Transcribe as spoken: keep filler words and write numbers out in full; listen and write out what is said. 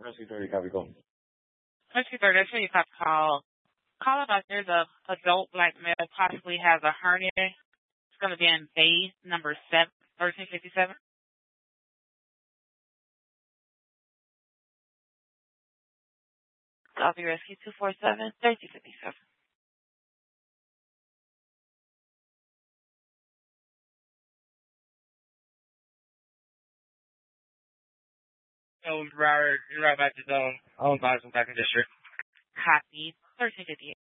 Rescue thirty, copy, go. Rescue thirty, that's where you have to call. Call about there's a adult black male possibly has a hernia. It's going to be in bay number seven, thirteen fifty-seven. Copy rescue two four seven, thirteen fifty-seven. So, Robert, you're right back to zone. I'll advise them back in district. Copy, thirteen fifty-eight.